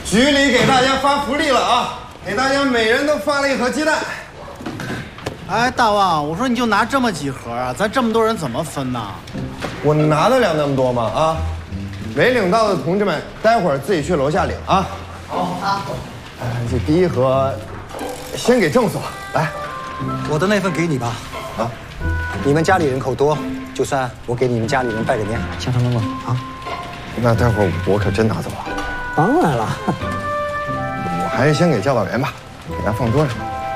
局里给大家发福利了啊，给大家每人都发了1盒鸡蛋。 哎，大旺，我说你就拿这么几盒啊，咱这么多人怎么分呢？ 我拿得了那么多吗？啊，没领到的同志们，待会儿自己去楼下领啊。好。这第1盒，先给郑所来。 我的那份给你吧。啊，你们家里人口多，就算我给你们家里人拜个年，相谈问问啊。 那待会儿我可真拿走了。 当然了。 我还是先给教导员吧，给他放桌上。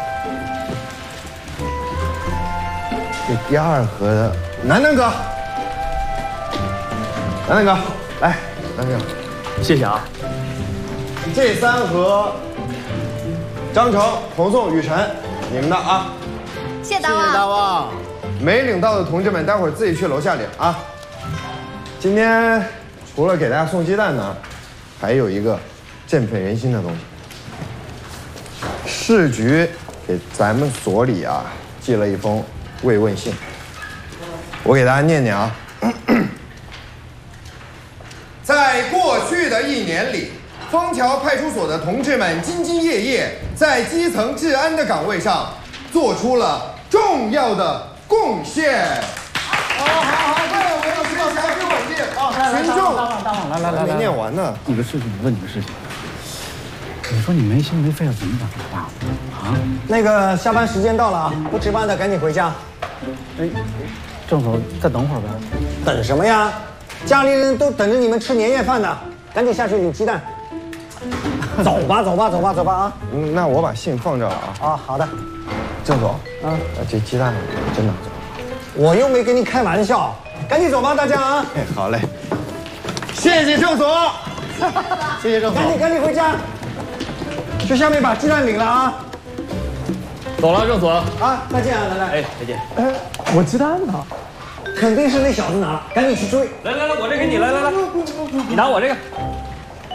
这第2盒的南南哥，南南哥，来，南南哥， 谢谢啊。 这3盒，张成、洪颂、雨辰，你们的啊。 谢谢大旺。 谢谢大旺。 没领到的同志们，待会儿自己去楼下领啊。今天除了给大家送鸡蛋呢，还有一个振奋人心的东西。市局给咱们所里啊寄了一封慰问信，我给大家念念啊。在过去的1年里，枫桥派出所的同志们兢兢业业，在基层治安的岗位上做出了重要的贡献。好，为了维持辖区稳定啊，群众大旺，来， 没念完呢。 你个事情，问你个事情。你说你没心没肺的，怎么长这么大啊？ 那个下班时间到了啊，不值班的赶紧回家。 哎，郑总，再等会儿呗。 等什么呀？家里人都等着你们吃年夜饭呢，赶紧下去领鸡蛋。走吧啊！ 那我把信放这儿了啊。 啊，好的。 郑总，这鸡蛋我真拿走。 我又没跟你开玩笑，赶紧走吧，大家啊！ 哎，好嘞，谢谢郑总，谢谢郑总， 赶紧回家，去下面把鸡蛋领了啊！ 走了，郑所。 啊，再见啊，来。 哎，再见。 哎，我鸡蛋呢？肯定是那小子拿了，赶紧去追。 来，我这给你，来，你拿我这个。